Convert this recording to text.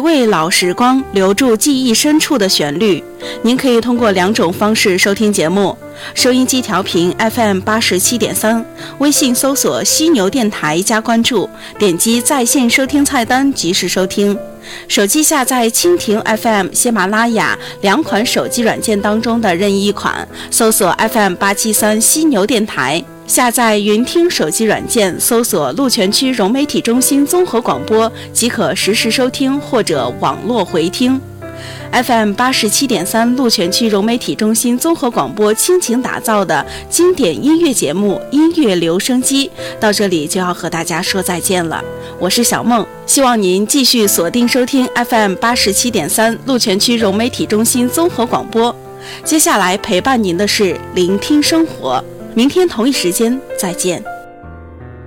味老时光，留住记忆深处的旋律。您可以通过2种方式收听节目：收音机调频 FM87.3，微信搜索犀牛电台加关注，点击在线收听菜单及时收听。手机下载蜻蜓 FM、喜马拉雅2款手机软件当中的任意一款，搜索 FM873 犀牛电台。下载云听手机软件，搜索鹿泉区融媒体中心综合广播，即可实时收听或者网络回听。FM87.3 鹿泉区融媒体中心综合广播倾情打造的经典音乐节目《音乐留声机》到这里就要和大家说再见了。我是小梦，希望您继续锁定收听 FM87.3 鹿泉区融媒体中心综合广播。接下来陪伴您的是聆听生活，明天同一时间再见。